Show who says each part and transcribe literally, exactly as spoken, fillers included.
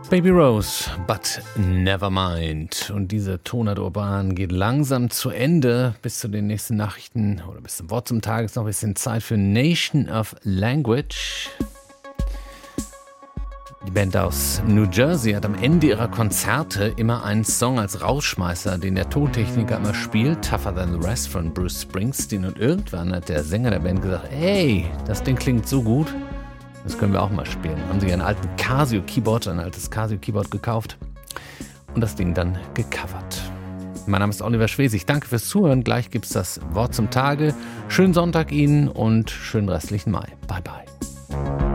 Speaker 1: Baby Rose, but never mind. Und diese Tonart Urban geht langsam zu Ende. Bis zu den nächsten Nachrichten oder bis zum Wort zum Tag ist noch ein bisschen Zeit für Nation of Language. Die Band aus New Jersey hat am Ende ihrer Konzerte immer einen Song als Rausschmeißer, den der Tontechniker immer spielt, Tougher Than the Rest von Bruce Springsteen. Und irgendwann hat der Sänger der Band gesagt, hey, das Ding klingt so gut, das können wir auch mal spielen. Haben sie einen alten Casio-Keyboard, ein altes Casio-Keyboard gekauft und das Ding dann gecovert. Mein Name ist Oliver Schwesig, danke fürs Zuhören. Gleich gibt's das Wort zum Tage. Schönen Sonntag Ihnen und schönen restlichen Mai. Bye, bye.